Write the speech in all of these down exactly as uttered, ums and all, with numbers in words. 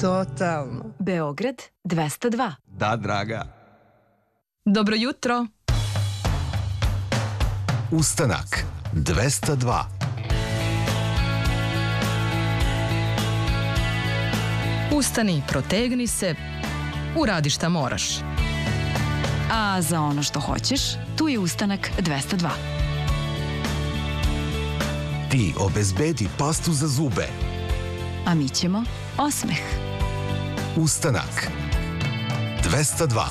Totalno. Beograd dvesta dva. Da, draga. Dobro jutro. Ustanak dvesta dva. Ustani, protegni se, uradi šta moraš. A za ono što hoćeš, tu je Ustanak dvesta dva. Ti obezbedi pastu za zube. A mi ćemo osmeh. Ustanak dvesta dva.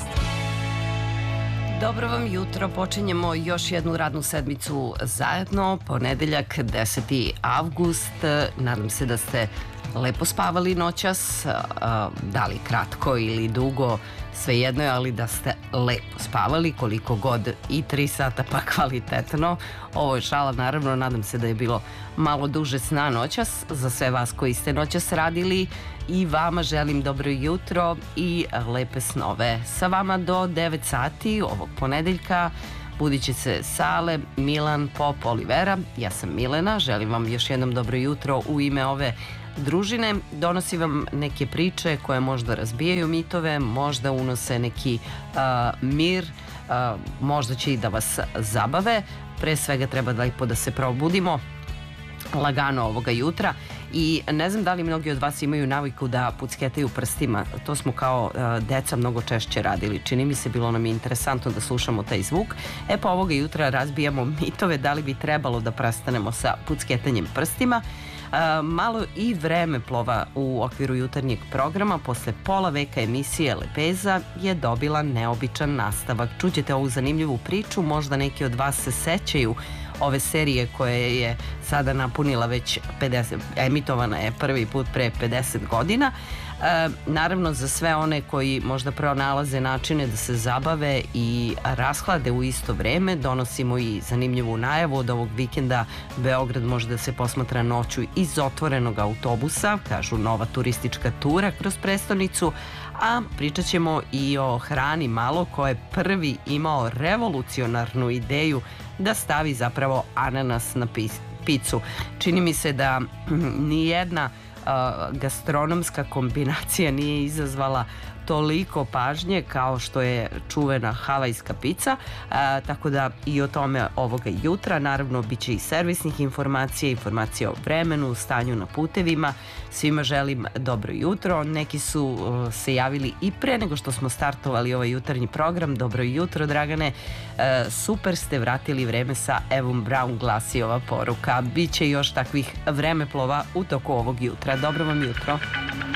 Dobro vam jutro, počinjemo još jednu radnu sedmicu zajedno, ponedeljak deseti avgust, nadam se da ste lepo spavali noćas, da li kratko ili dugo, svejedno je, ali da ste lepo spavali, koliko god, i tri sata pa kvalitetno. Ovo je šala, naravno, nadam se da je bilo malo duže sna noćas. Za sve vas koji ste noćas radili i vama želim dobro jutro i lepe snove. Sa vama do devet sati ovog ponedeljka budit će se Sale, Milan, Pop, Olivera. Ja sam Milena, želim vam još jednom dobro jutro u ime ove družine. Donosi vam neke priče koje možda razbijaju mitove, možda unose neki uh, mir, uh, možda će i da vas zabave. Pre svega treba lepo da se probudimo lagano ovoga jutra i ne znam da li mnogi od vas imaju naviku da pucketaju prstima. To smo kao uh, deca mnogo češće radili. Čini mi se, bilo nam je interesantno da slušamo taj zvuk. E pa ovoga jutra razbijamo mitove da li bi trebalo da prestanemo sa pucketanjem prstima. Uh, malo i vremeplova u okviru jutarnjeg programa posle pola veka emisije Lepeza je dobila neobičan nastavak. Čućete ovu zanimljivu priču, možda neki od vas se sećaju ove serije koje je sada napunila već pedeset, emitovana je prvi put pre pedeset godina. E, naravno, za sve one koji možda pronalaze načine da se zabave i rashlade u isto vreme, donosimo i zanimljivu najavu. Od ovog vikenda Beograd može da se posmatra noću iz otvorenog autobusa, kažu nova turistička tura kroz prestonicu, a pričat ćemo i o hrani malo, ko je prvi imao revolucionarnu ideju da stavi zapravo ananas na picu. Čini mi se da nijedna uh, gastronomska kombinacija nije izazvala toliko pažnje kao što je čuvena havajska pica, uh, tako da i o tome ovoga jutra. Naravno, bit će i servisnih informacija, informacija o vremenu, stanju na putevima. Svima želim dobro jutro. Neki su uh, se javili i pre nego što smo startovali ovaj jutarnji program. Dobro jutro, Dragane. Uh, super ste vratili vreme sa Evom Brown, glasi ova poruka. Biće još takvih vremeplova u toku ovog jutra. Dobro vam jutro.